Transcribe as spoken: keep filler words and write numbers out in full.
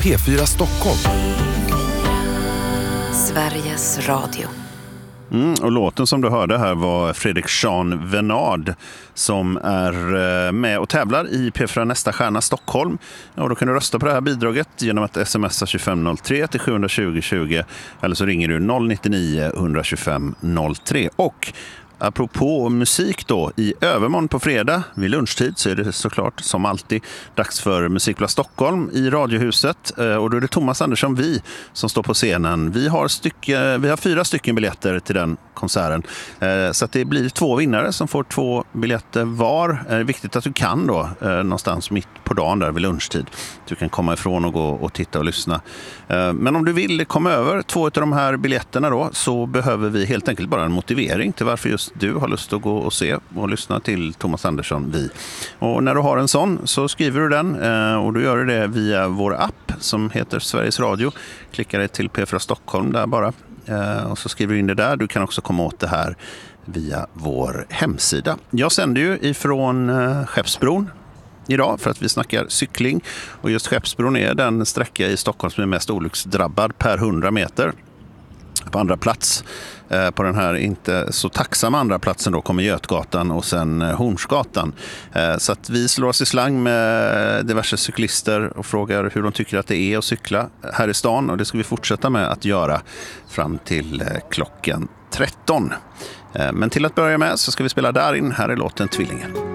P fyra Stockholm. Sveriges Radio. Mm, och låten som du hörde här var Fredrik Jean Venard som är med och tävlar i P fyra Nästa stjärna Stockholm. Och då kan du rösta på det här bidraget genom att smsa tjugofem noll tre till sju tjugo tjugo eller så ringer du noll nio nio ett två fem noll tre. Och apropå musik då, i övermorgon på fredag vid lunchtid så är det såklart som alltid dags för Musikplats Stockholm i Radiohuset. Och då är det Thomas Andersson Vi som står på scenen. Vi har, stycke, vi har fyra stycken biljetter till den konserten. Så att det blir två vinnare som får två biljetter var. Det är viktigt att du kan då någonstans mitt på dagen där vid lunchtid. Du kan komma ifrån och gå och titta och lyssna. Men om du vill komma över två av de här biljetterna då så behöver vi helt enkelt bara en motivering till varför just du har lust att gå och se och lyssna till Thomas Andersson Vi. Och när du har en sån så skriver du den och du gör det via vår app som heter Sveriges Radio. Klickar dig till P fyra Stockholm där bara och så skriver du in det där. Du kan också komma åt det här via vår hemsida. Jag sänder ju ifrån Skeppsbron idag för att vi snackar cykling och just Skeppsbron är den sträcka i Stockholm som är mest olycksdrabbad per hundra meter. På andra plats eh, på den här inte så tacksamma andra platsen då kommer Götgatan och sen eh, Hornsgatan. Eh, så att vi slår oss i slang med diverse cyklister och frågar hur de tycker att det är att cykla här i stan, och det ska vi fortsätta med att göra fram till eh, klockan tretton. Eh, men till att börja med så ska vi spela Darin. Här är låten Tvillingen.